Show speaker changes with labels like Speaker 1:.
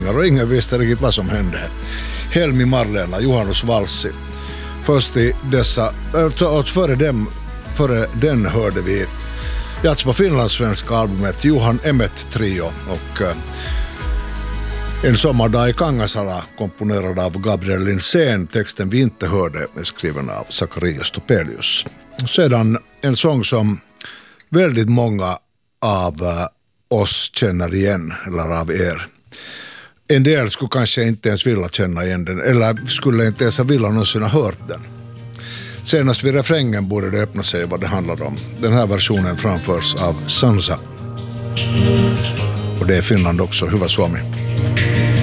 Speaker 1: och ingen visste riktigt vad som hände. Helmi Marlena, Johannes Valssi. Först i dessa, före den hörde vi Jats på finlandssvenska albumet Johan Emmet Trio och En sommardag i Kangasala komponerad av Gabriel Linsén. Texten vi inte hörde är skriven av Zacharias Topelius. Sedan en sång som väldigt många av oss känner igen, eller av er. En del skulle kanske inte ens vilja känna igen den, eller skulle inte ens vilja någonsin ha hört den. Senast vid refrängen borde det öppna sig vad det handlar om. Den här versionen framförs av Sansa. Och det är Finland också, Hyvä Suomi.